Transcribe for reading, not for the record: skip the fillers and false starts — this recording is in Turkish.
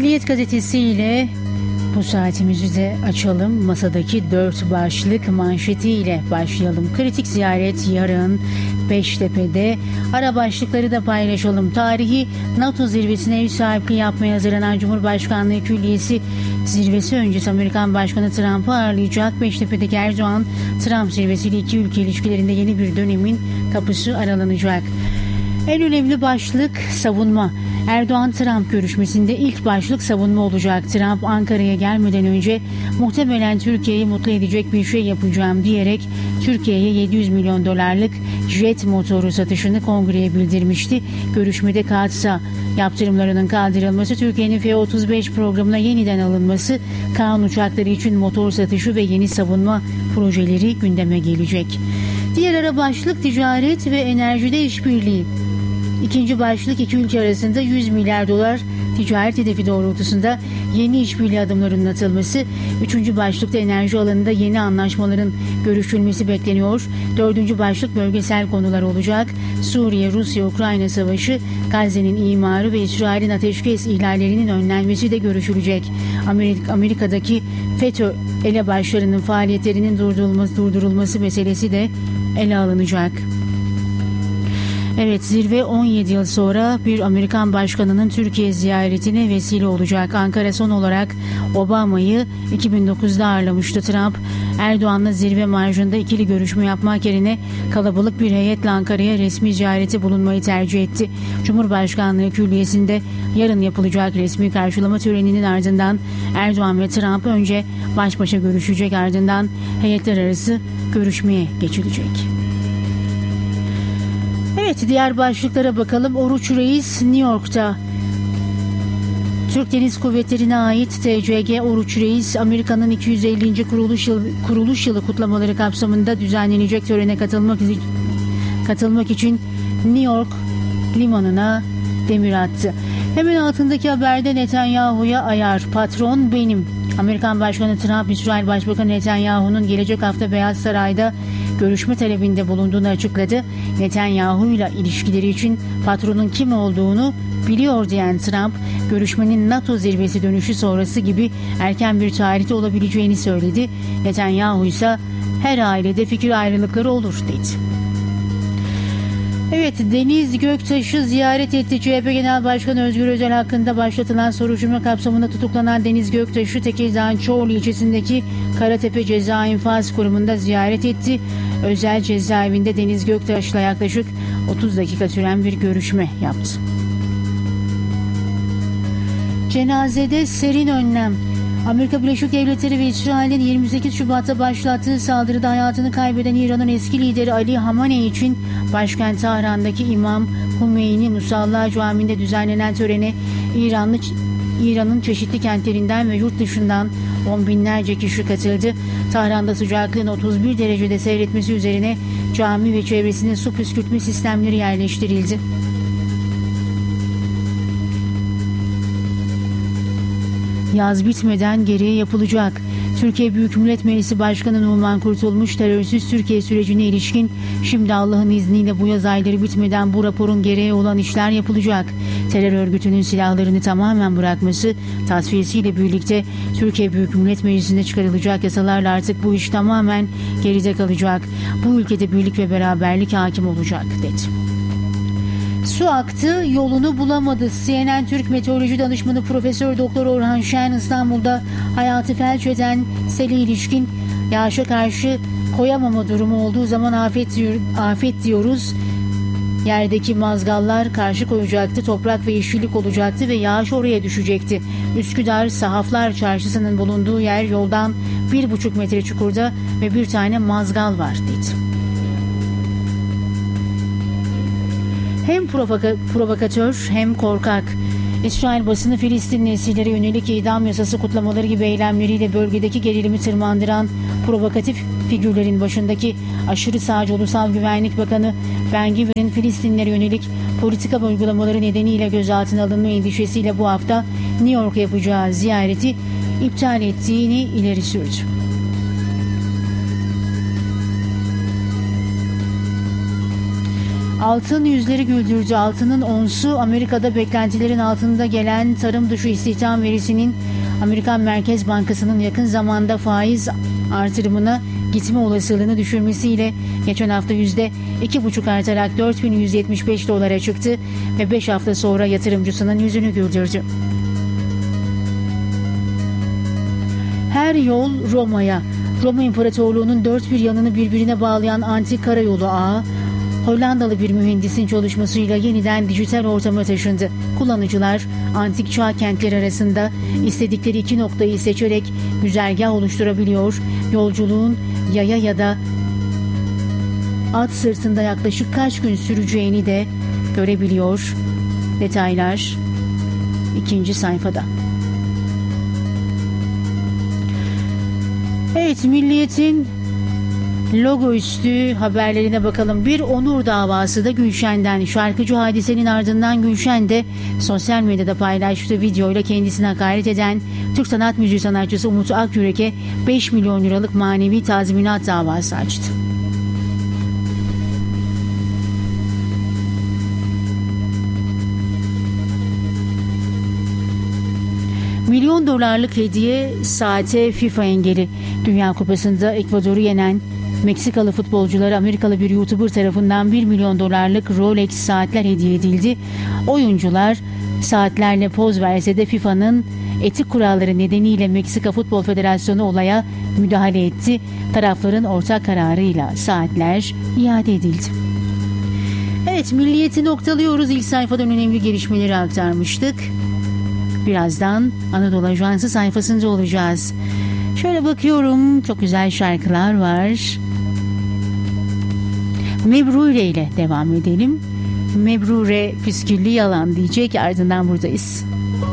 Hürriyet gazetesiyle bu saatimizi de açalım. Masadaki 4 başlık manşetiyle başlayalım. Kritik ziyaret yarın Beştepe'de. Ara başlıkları da paylaşalım. Tarihi NATO zirvesine ev sahipliği yapmaya hazırlanan Cumhurbaşkanlığı Külliyesi zirvesi öncesi Amerikan Başkanı Trump'ı ağırlayacak. Beştepe'deki Erdoğan-Trump zirvesiyle iki ülke ilişkilerinde yeni bir dönemin kapısı aralanacak. En önemli başlık savunma. Erdoğan-Trump görüşmesinde ilk başlık savunma olacak. Trump Ankara'ya gelmeden önce muhtemelen Türkiye'yi mutlu edecek bir şey yapacağım diyerek Türkiye'ye 700 milyon dolarlık jet motoru satışını kongreye bildirmişti. Görüşmede KATSA yaptırımlarının kaldırılması, Türkiye'nin F-35 programına yeniden alınması, Kaan uçakları için motor satışı ve yeni savunma projeleri gündeme gelecek. Diğer ara başlık ticaret ve enerjide işbirliği. İkinci başlık iki ülke arasında 100 milyar dolar ticaret hedefi doğrultusunda yeni işbirliği adımlarının atılması. Üçüncü başlıkta enerji alanında yeni anlaşmaların görüşülmesi bekleniyor. Dördüncü başlık bölgesel konular olacak. Suriye, Rusya, Ukrayna savaşı, Gazze'nin imarı ve İsrail'in ateşkes ihlallerinin önlenmesi de görüşülecek. Amerika'daki FETÖ elebaşlarının faaliyetlerinin durdurulması meselesi de ele alınacak. Evet, zirve 17 yıl sonra bir Amerikan başkanının Türkiye ziyaretine vesile olacak. Ankara son olarak Obama'yı 2009'da ağırlamıştı. Trump, Erdoğan'la zirve marjında ikili görüşme yapmak yerine kalabalık bir heyetle Ankara'ya resmi ziyareti bulunmayı tercih etti. Cumhurbaşkanlığı Külliyesi'nde yarın yapılacak resmi karşılama töreninin ardından Erdoğan ve Trump önce baş başa görüşecek, ardından heyetler arası görüşmeye geçilecek. Evet, diğer başlıklara bakalım. Oruç Reis New York'ta. Türk Deniz Kuvvetleri'ne ait TCG Oruç Reis, Amerika'nın 250. kuruluş yılı kutlamaları kapsamında düzenlenecek törene katılmak için New York limanına demir attı. Hemen altındaki haberde Netanyahu'ya ayar, patron benim. Amerikan Başkanı Trump, İsrail Başbakanı Netanyahu'nun gelecek hafta Beyaz Saray'da görüşme talebinde bulunduğunu açıkladı. Netanyahu ile ilişkileri için patronun kim olduğunu biliyor diyen Trump, görüşmenin NATO zirvesi dönüşü sonrası gibi erken bir tarihte olabileceğini söyledi. Netanyahu ise her ailede fikir ayrılıkları olur dedi. Evet, Deniz Göktaş'ı ziyaret etti. CHP Genel Başkanı Özgür Özel hakkında başlatılan soruşturma kapsamında tutuklanan Deniz Göktaş'ı Tekirdağ'ın Çorlu ilçesindeki Karatepe Ceza İnfaz Kurumu'nda ziyaret etti. Özel cezaevinde Deniz Göktaş'la yaklaşık 30 dakika süren bir görüşme yaptı. Cenazede serin önlem. Amerika Birleşik Devletleri ve İsrail'in 28 Şubat'ta başlattığı saldırıda hayatını kaybeden İran'ın eski lideri Ali Hamaney için başkent Tahran'daki İmam Hümeyni Musalla Camii'nde düzenlenen törene İran'ın çeşitli kentlerinden ve yurt dışından on binlerce kişi katıldı. Tahran'da sıcaklığın 31 derecede seyretmesi üzerine cami ve çevresine su püskürtme sistemleri yerleştirildi. Yaz bitmeden gereği yapılacak. Türkiye Büyük Millet Meclisi Başkanı Numan Kurtulmuş, terörsüz Türkiye sürecine ilişkin şimdi Allah'ın izniyle bu yaz ayları bitmeden bu raporun gereği olan işler yapılacak. Terör örgütünün silahlarını tamamen bırakması, tasfiyesiyle birlikte Türkiye Büyük Millet Meclisi'nde çıkarılacak yasalarla artık bu iş tamamen geride kalacak. Bu ülkede birlik ve beraberlik hakim olacak dedi. Su aktı, yolunu bulamadı. CNN Türk Meteoroloji Danışmanı Profesör Doktor Orhan Şen, İstanbul'da hayatı felç eden sele ilişkin yağışa karşı koyamama durumu olduğu zaman afet diyoruz. Yerdeki mazgallar karşı koyacaktı, toprak ve yeşillik olacaktı ve yağış oraya düşecekti. Üsküdar Sahaflar Çarşısı'nın bulunduğu yer yoldan 1,5 metre çukurda ve bir tane mazgal var dedi. Hem provokatör hem korkak. İsrail basını Filistin nesillere yönelik idam yasası kutlamaları gibi eylemleriyle bölgedeki gerilimi tırmandıran provokatif figürlerin başındaki aşırı sağcı Ulusal Güvenlik Bakanı Ben-Gvir'in Filistinlere yönelik politika uygulamaları nedeniyle gözaltına alınma endişesiyle bu hafta New York'a yapacağı ziyareti iptal ettiğini ileri sürdü. Altın yüzleri güldürdü. Altının onsu Amerika'da beklentilerin altında gelen tarım dışı istihdam verisinin Amerikan Merkez Bankası'nın yakın zamanda faiz artırımına gitme olasılığını düşürmesiyle geçen hafta %2,5 artarak 4.175 dolara çıktı ve 5 hafta sonra yatırımcısının yüzünü güldürdü. Her yol Roma'ya. Roma İmparatorluğu'nun dört bir yanını birbirine bağlayan antik karayolu ağı, Hollandalı bir mühendisin çalışmasıyla yeniden dijital ortama taşındı. Kullanıcılar antik çağ kentler arasında istedikleri iki noktayı seçerek güzergah oluşturabiliyor, yolculuğun yaya ya da at sırtında yaklaşık kaç gün süreceğini de görebiliyor. Detaylar 2. sayfada. Evet, Milliyet'in logo üstü haberlerine bakalım. Bir onur davası da Gülşen'den. Şarkıcı Hadise'nin ardından Gülşen de sosyal medyada paylaştığı videoyla kendisine hakaret eden Türk sanat müziği sanatçısı Umut Akyürek'e 5 milyon liralık manevi tazminat davası açtı. Milyon dolarlık hediye saate FIFA engeli. Dünya Kupası'nda Ekvador'u yenen Meksikalı futbolculara Amerikalı bir YouTuber tarafından 1 milyon dolarlık Rolex saatler hediye edildi. Oyuncular saatlerle poz verse de FIFA'nın etik kuralları nedeniyle Meksika Futbol Federasyonu olaya müdahale etti. Tarafların ortak kararıyla saatler iade edildi. Evet, Milliyet'i noktalıyoruz. İlk sayfadan önemli gelişmeleri aktarmıştık. Birazdan Anadolu Ajansı sayfasında olacağız. Şöyle bakıyorum, çok güzel şarkılar var. Mebrure ile devam edelim. Mebrure püsküllü yalan diyecek, ardından buradayız.